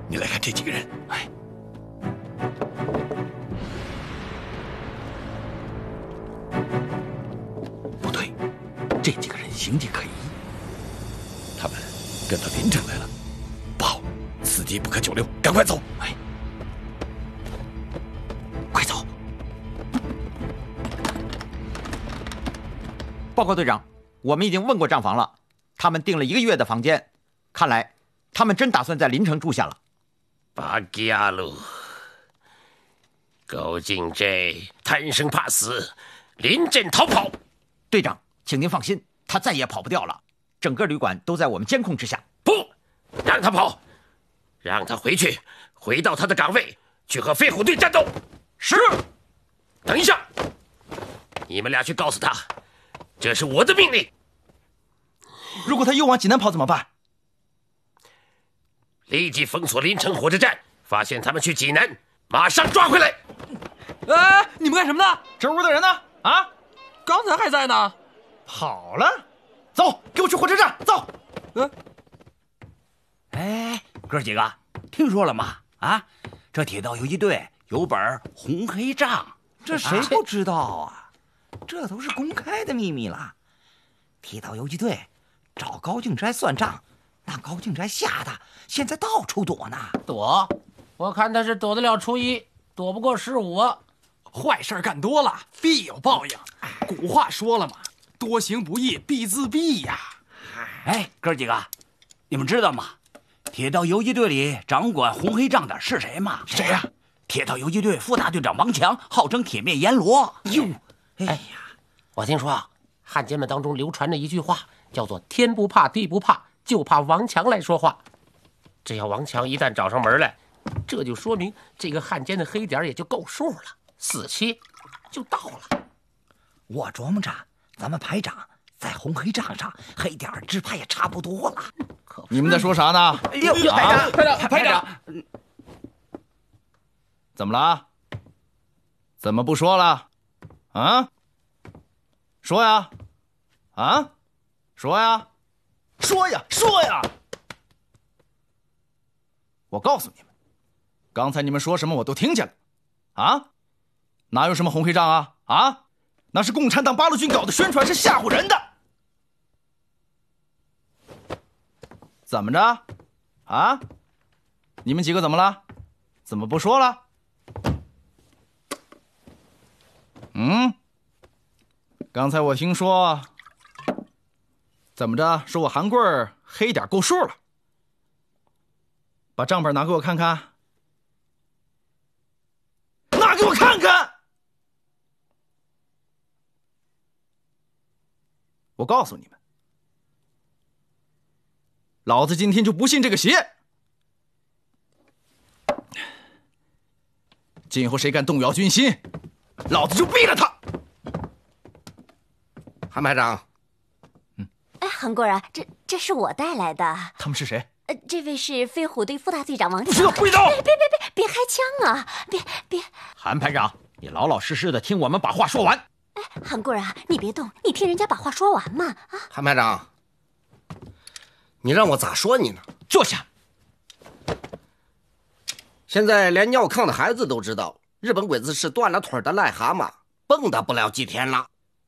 你来看这几个人，哎，不对，这几个人形迹可疑，他们跟到临城来了。不好，此地不可久留，赶快走！哎，快走！ 报告队长，我们已经问过账房了，他们订了1个月的房间，看来他们真打算在临城住下了。 巴吉亚鲁，高进这贪生怕死，临阵逃跑。 队长，请您放心，他再也跑不掉了，整个旅馆都在我们监控之下。 不让他跑，让他回到他的岗位，去和飞虎队战斗。 是。 等一下，你们俩去告诉他，这是我的命令。 如果他又往济南跑怎么办？ 立即封锁临城火车站，发现他们去济南，马上抓回来。 哎，你们干什么呢？ 这屋的人呢？啊， 刚才还在呢。 跑了。走，给我去火车站，走。 哎，哥几个，听说了吗？啊，这铁道游击队有本红黑账， 这谁不知道啊？这都是公开的秘密了。铁道游击队找高敬斋算账，那高敬斋吓得现在到处躲呢。 躲？我看他是躲得了初一，躲不过15。 坏事干多了必有报应，古话说了嘛，多行不义必自毙呀。 哎，哥几个，你们知道吗？铁道游击队里掌管红黑账的是谁吗？ 谁呀？ 铁道游击队副大队长王强，号称铁面阎罗。 哟，哎呀， 我听说啊，汉奸们当中流传着一句话，叫做天不怕地不怕，就怕王强来说话。只要王强一旦找上门来，这就说明这个汉奸的黑点也就够数了，死期就到了。 我琢磨着咱们排长在红黑账上黑点只怕也差不多了。 你们在说啥呢？ 哎呦，排长， 怎么了？怎么不说了？啊？说呀！啊？说呀！说呀！说呀！我告诉你们，刚才你们说什么我都听见了。啊？哪有什么红黑账啊？啊？那是共产党八路军搞的宣传，是吓唬人的。怎么着？啊？你们几个怎么了？怎么不说了？刚才我听说，怎么着？说我韩贵儿黑点够数了。把账本拿给我看看。拿给我看看！我告诉你们，老子今天就不信这个邪！今后谁敢动摇军心，老子就毙了他！ 韩排长， 哎，韩贵啊，这是我带来的。 他们是谁？ 这位是飞虎队副大队长王强。 不知道，不知道！ 别开枪啊！别！ 韩排长，你老老实实的听我们把话说完。 哎，韩贵啊，你别动，你听人家把话说完嘛！啊， 韩排长，你让我咋说你呢？ 坐下。 现在连尿炕的孩子都知道，日本鬼子是断了腿的癞蛤蟆，蹦跶不了几天了。